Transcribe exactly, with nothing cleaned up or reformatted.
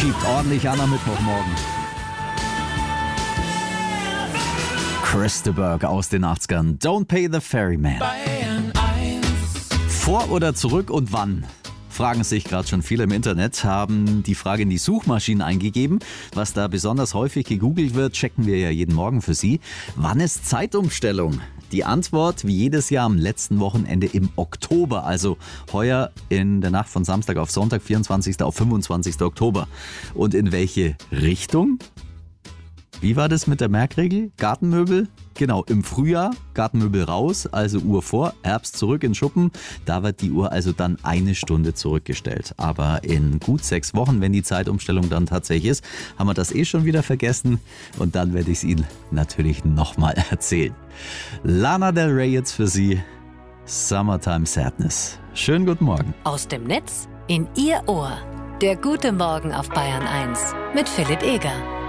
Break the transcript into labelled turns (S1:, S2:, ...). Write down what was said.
S1: schiebt ordentlich an am Mittwochmorgen. Chris de Burgh aus den achtzigern. Don't Pay the Ferryman. Vor oder zurück und wann? Fragen sich gerade schon viele im Internet, haben die Frage in die Suchmaschinen eingegeben. Was da besonders häufig gegoogelt wird, checken wir ja jeden Morgen für Sie. Wann ist Zeitumstellung? Die Antwort, wie jedes Jahr, am letzten Wochenende im Oktober, also heuer in der Nacht von Samstag auf Sonntag, vierundzwanzigsten auf fünfundzwanzigsten Oktober. Und in welche Richtung? Wie war das mit der Merkregel? Gartenmöbel? Genau, im Frühjahr Gartenmöbel raus, also Uhr vor, Herbst zurück in Schuppen. Da wird die Uhr also dann eine Stunde zurückgestellt. Aber in gut sechs Wochen, wenn die Zeitumstellung dann tatsächlich ist, haben wir das eh schon wieder vergessen. Und dann werde ich es Ihnen natürlich nochmal erzählen. Lana Del Rey jetzt für Sie. Summertime Sadness. Schönen guten Morgen.
S2: Aus dem Netz in Ihr Ohr. Der gute Morgen auf Bayern eins mit Philipp Eger.